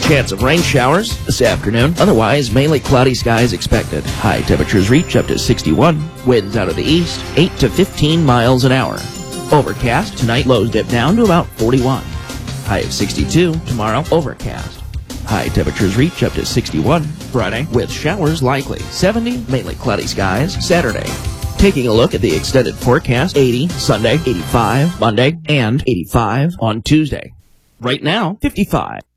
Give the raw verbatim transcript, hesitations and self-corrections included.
Chance of rain showers this afternoon. Otherwise, mainly cloudy skies expected. High temperatures reach up to sixty-one. Winds out of the east, eight to fifteen miles an hour. Overcast tonight, lows dip down to about forty-one. High of sixty-two. Tomorrow, overcast. High temperatures reach up to sixty-one. Friday, with showers likely. seventy, mainly cloudy skies. Saturday. Taking a look at the extended forecast, eighty Sunday, eighty-five Monday, and eighty-five on Tuesday. Right now, fifty-five.